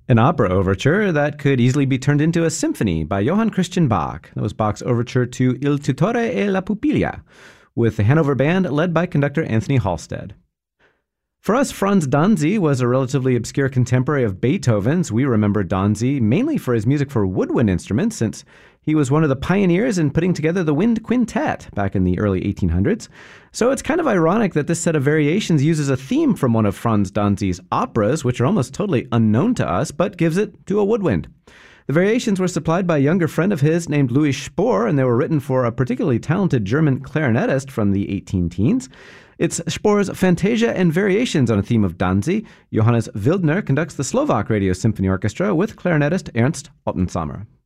An opera overture that could easily be turned into a symphony by Johann Christian Bach. That was Bach's overture to Il Tutore e la Pupilla, with the Hanover Band led by conductor Anthony Halstead. For us, Franz Danzi was a relatively obscure contemporary of Beethoven's. We remember Danzi mainly for his music for woodwind instruments, since he was one of the pioneers in putting together the wind quintet back in the early 1800s. So it's kind of ironic that this set of variations uses a theme from one of Franz Danzi's operas, which are almost totally unknown to us, but gives it to a woodwind. The variations were supplied by a younger friend of his named Louis Spohr, and they were written for a particularly talented German clarinetist from the 18-teens. It's Spohr's Fantasia and Variations on a theme of Danzi. Johannes Wildner conducts the Slovak Radio Symphony Orchestra with clarinetist Ernst Altensamer.